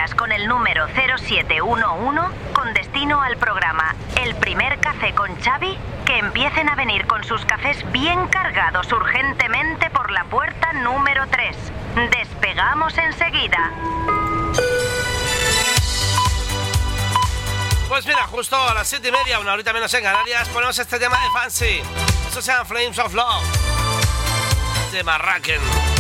Canarias con el número 0711 con destino al programa El Primer Café con Xavi, que empiecen a venir con sus cafés bien cargados urgentemente por la puerta número 3. Despegamos enseguida. Pues mira, justo a las 7:30, una horita menos en Canarias, ponemos este tema de Fancy. Eso se llama Flames of Love de Marraken.